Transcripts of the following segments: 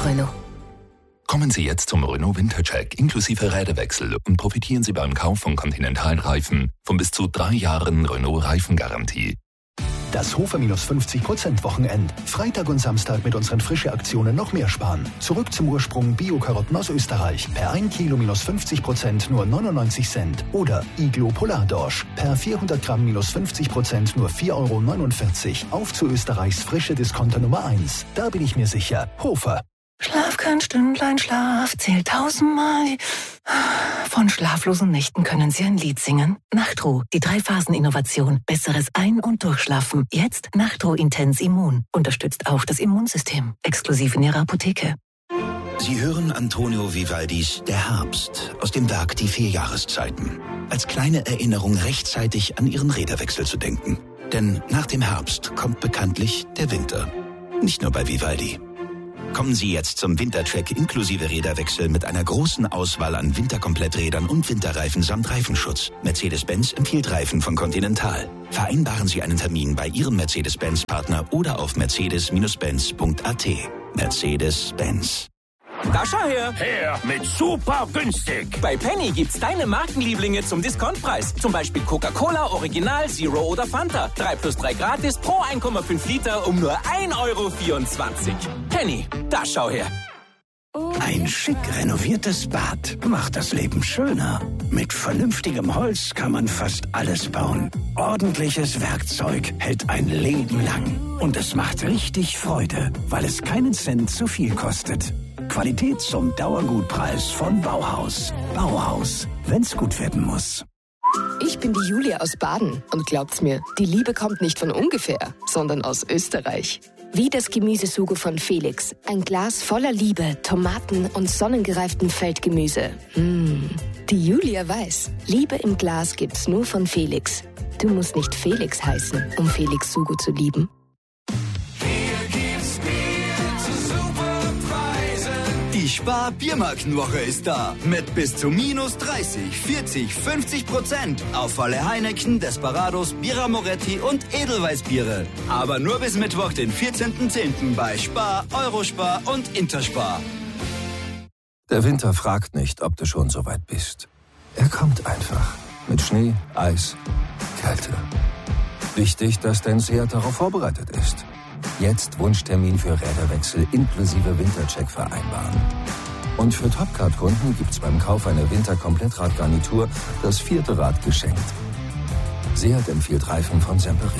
Renault. Kommen Sie jetzt zum Renault Wintercheck inklusive Räderwechsel und profitieren Sie beim Kauf von Continental-Reifen von bis zu 3 Jahren Renault-Reifengarantie. Das Hofer-50% Wochenend. Freitag und Samstag mit unseren Frische-Aktionen noch mehr sparen. Zurück zum Ursprung Bio-Karotten aus Österreich. Per 1 Kilo minus 50% nur 99 Cent. Oder Iglo Polardorsch. Per 400 Gramm minus 50% nur 4,49 €. Auf zu Österreichs frische Discounter Nummer 1. Da bin ich mir sicher. Hofer. Schlaf kein Stündlein Schlaf, zählt 1000-mal. Von schlaflosen Nächten können Sie ein Lied singen. Nachtruh, die 3-Phasen-Innovation. Besseres Ein- und Durchschlafen. Jetzt Nachtruh Intens Immun. Unterstützt auch das Immunsystem. Exklusiv in Ihrer Apotheke. Sie hören Antonio Vivaldis Der Herbst aus dem Werk Die 4 Jahreszeiten. Als kleine Erinnerung rechtzeitig an Ihren Räderwechsel zu denken. Denn nach dem Herbst kommt bekanntlich der Winter. Nicht nur bei Vivaldi. Kommen Sie jetzt zum Wintercheck inklusive Räderwechsel mit einer großen Auswahl an Winterkompletträdern und Winterreifen samt Reifenschutz. Mercedes-Benz empfiehlt Reifen von Continental. Vereinbaren Sie einen Termin bei Ihrem Mercedes-Benz-Partner oder auf mercedes-benz.at. Mercedes-Benz. Da schau her! Her mit super günstig! Bei Penny gibt's deine Markenlieblinge zum Discountpreis. Zum Beispiel Coca-Cola, Original, Zero oder Fanta. 3+3 gratis pro 1,5 Liter um nur 1,24 €. Penny, da schau her! Ein schick renoviertes Bad macht das Leben schöner. Mit vernünftigem Holz kann man fast alles bauen. Ordentliches Werkzeug hält ein Leben lang. Und es macht richtig Freude, weil es keinen Cent zu viel kostet. Qualität zum Dauergutpreis von Bauhaus. Bauhaus, wenn's gut werden muss. Ich bin die Julia aus Baden und glaubt's mir, die Liebe kommt nicht von ungefähr, sondern aus Österreich. Wie das Gemüsesugo von Felix. Ein Glas voller Liebe, Tomaten und sonnengereiftem Feldgemüse. Die Julia weiß, Liebe im Glas gibt's nur von Felix. Du musst nicht Felix heißen, um Felix Sugo zu lieben. Die Spar-Biermarkenwoche ist da. Mit bis zu minus 30, 40, 50% auf alle Heineken, Desperados, Birra Moretti und Edelweißbiere. Aber nur bis Mittwoch, den 14.10. bei Spar, Eurospar und Interspar. Der Winter fragt nicht, ob du schon so weit bist. Er kommt einfach. Mit Schnee, Eis, Kälte. Wichtig, dass dein Seat darauf vorbereitet ist. Jetzt Wunschtermin für Räderwechsel inklusive Wintercheck vereinbaren. Und für Topcard-Kunden gibt's beim Kauf einer Winter-Komplettradgarnitur das 4. Rad geschenkt. Seat empfiehlt Reifen von Semperit.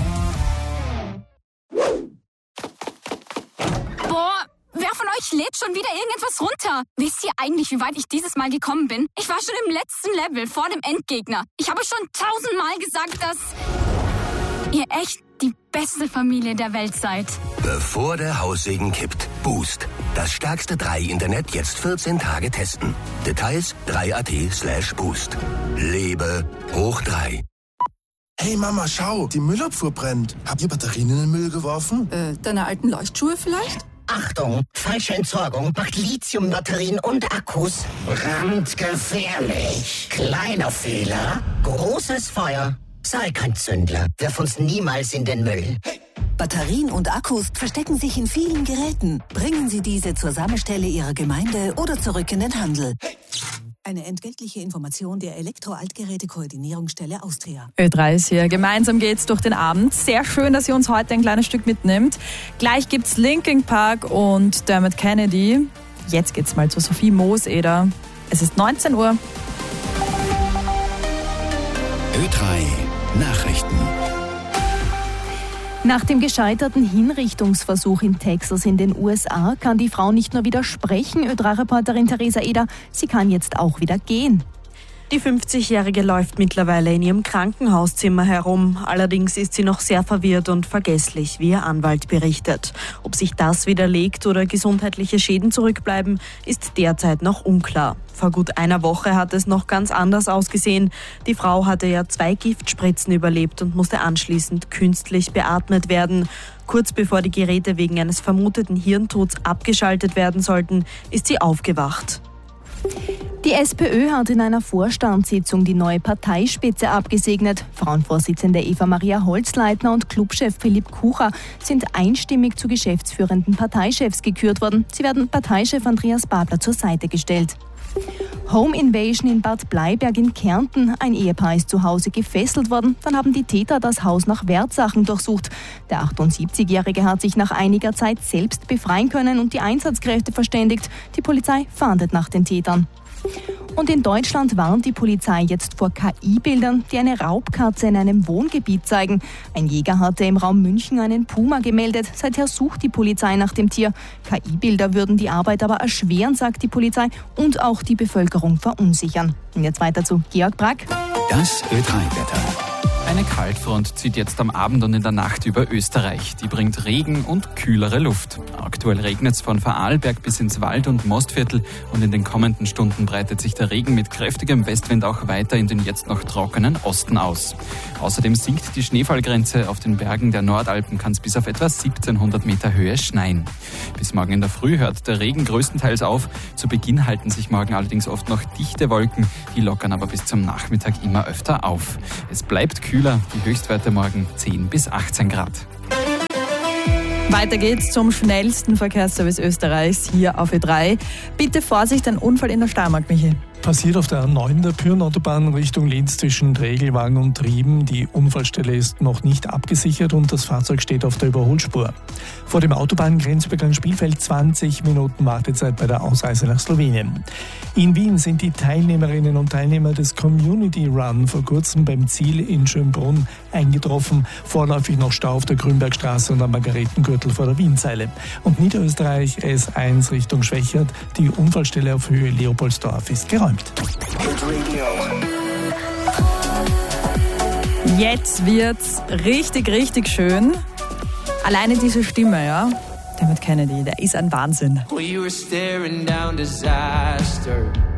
Boah, wer von euch lädt schon wieder irgendetwas runter? Wisst ihr eigentlich, wie weit ich dieses Mal gekommen bin? Ich war schon im letzten Level vor dem Endgegner. Ich habe schon 1000-mal gesagt, dass ihr echt die beste Familie der Welt seid. Bevor der Haussegen kippt. Boost. Das stärkste 3-Internet jetzt 14 Tage testen. Details 3.at/boost. Lebe hoch 3. Hey Mama, schau, die Müllabfuhr brennt. Habt ihr Batterien in den Müll geworfen? Deine alten Leuchtschuhe vielleicht? Achtung, falsche Entsorgung macht Lithiumbatterien und Akkus brandgefährlich. Kleiner Fehler, großes Feuer. Sei kein Zündler, wirf uns niemals in den Müll. Batterien und Akkus verstecken sich in vielen Geräten. Bringen Sie diese zur Sammelstelle Ihrer Gemeinde oder zurück in den Handel. Eine entgeltliche Information der Elektro-Altgeräte-Koordinierungsstelle Austria. Ö3 ist hier. Gemeinsam geht's durch den Abend. Sehr schön, dass ihr uns heute ein kleines Stück mitnimmt. Gleich gibt's Linkin Park und Dermot Kennedy. Jetzt geht's mal zu Sophie Mooseder. Es ist 19 Uhr. Ö3 Nachrichten. Nach dem gescheiterten Hinrichtungsversuch in Texas in den USA kann die Frau nicht nur widersprechen, Ö3-Reporterin Theresa Eder, sie kann jetzt auch wieder gehen. Die 50-Jährige läuft mittlerweile in ihrem Krankenhauszimmer herum. Allerdings ist sie noch sehr verwirrt und vergesslich, wie ihr Anwalt berichtet. Ob sich das widerlegt oder gesundheitliche Schäden zurückbleiben, ist derzeit noch unklar. Vor gut einer Woche hat es noch ganz anders ausgesehen. Die Frau hatte ja 2 Giftspritzen überlebt und musste anschließend künstlich beatmet werden. Kurz bevor die Geräte wegen eines vermuteten Hirntods abgeschaltet werden sollten, ist sie aufgewacht. Die SPÖ hat in einer Vorstandssitzung die neue Parteispitze abgesegnet. Frauenvorsitzende Eva-Maria Holzleitner und Clubchef Philipp Kucher sind einstimmig zu geschäftsführenden Parteichefs gekürt worden. Sie werden Parteichef Andreas Babler zur Seite gestellt. Home Invasion in Bad Bleiberg in Kärnten. Ein Ehepaar ist zu Hause gefesselt worden. Dann haben die Täter das Haus nach Wertsachen durchsucht. Der 78-Jährige hat sich nach einiger Zeit selbst befreien können und die Einsatzkräfte verständigt. Die Polizei fahndet nach den Tätern. Und in Deutschland warnt die Polizei jetzt vor KI-Bildern, die eine Raubkatze in einem Wohngebiet zeigen. Ein Jäger hatte im Raum München einen Puma gemeldet. Seither sucht die Polizei nach dem Tier. KI-Bilder würden die Arbeit aber erschweren, sagt die Polizei, und auch die Bevölkerung verunsichern. Und jetzt weiter zu Georg Brack. Das Ö3-Wetter. Eine Kaltfront zieht jetzt am Abend und in der Nacht über Österreich. Die bringt Regen und kühlere Luft. Aktuell regnet es von Vorarlberg bis ins Wald- und Mostviertel und in den kommenden Stunden breitet sich der Regen mit kräftigem Westwind auch weiter in den jetzt noch trockenen Osten aus. Außerdem sinkt die Schneefallgrenze. Auf den Bergen der Nordalpen kann es bis auf etwa 1700 Meter Höhe schneien. Bis morgen in der Früh hört der Regen größtenteils auf. Zu Beginn halten sich morgen allerdings oft noch dichte Wolken. Die lockern aber bis zum Nachmittag immer öfter auf. Es bleibt kühler, die Höchstwerte morgen 10 bis 18 Grad. Weiter geht's zum schnellsten Verkehrsservice Österreichs hier auf Ö3. Bitte Vorsicht, ein Unfall in der Steiermark, Michi. Passiert auf der A9 der Pyrenautobahn Richtung Linz zwischen Trägelwagen und Trieben. Die Unfallstelle ist noch nicht abgesichert und das Fahrzeug steht auf der Überholspur. Vor dem Autobahngrenzübergang Spielfeld 20 Minuten Wartezeit bei der Ausreise nach Slowenien. In Wien sind die Teilnehmerinnen und Teilnehmer des Community Run vor kurzem beim Ziel in Schönbrunn eingetroffen. Vorläufig noch Stau auf der Grünbergstraße und am Margaretengürtel vor der Wienzeile. Und Niederösterreich S1 Richtung Schwächert. Die Unfallstelle auf Höhe Leopoldsdorf ist geräumt. Jetzt wird's richtig, richtig schön. Alleine diese Stimme, ja, Dermot Kennedy, der ist ein Wahnsinn. We were staring down disaster.